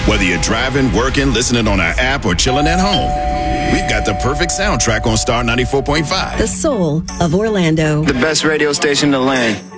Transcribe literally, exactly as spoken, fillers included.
Whether you're driving, working, listening on our app, or chilling at home, we've got the perfect soundtrack on Star ninety-four point five. The soul of Orlando. The best radio station in the land.